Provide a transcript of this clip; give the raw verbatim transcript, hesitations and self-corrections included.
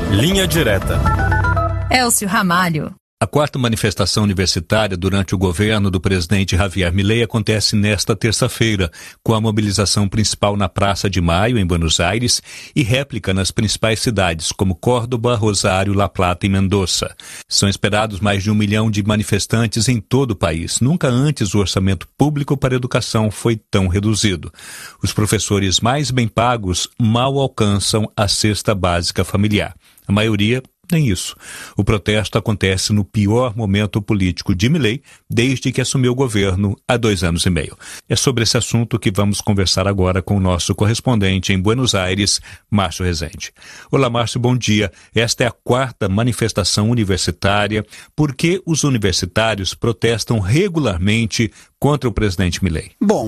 Linha Direta. Elcio Ramalho. A quarta manifestação universitária durante o governo do presidente Javier Milei acontece nesta terça-feira, com a mobilização principal na Praça de Maio, em Buenos Aires, e réplica nas principais cidades, como Córdoba, Rosário, La Plata e Mendoza. São esperados mais de um milhão de manifestantes em todo o país. Nunca antes o orçamento público para a educação foi tão reduzido. Os professores mais bem pagos mal alcançam a cesta básica familiar. A maioria nem isso. O protesto acontece no pior momento político de Milei desde que assumiu o governo há dois anos e meio. É sobre esse assunto que vamos conversar agora com o nosso correspondente em Buenos Aires, Márcio Rezende. Olá, Márcio, bom dia. Esta é a quarta manifestação universitária. Por que os universitários protestam regularmente contra o presidente Milei? Bom,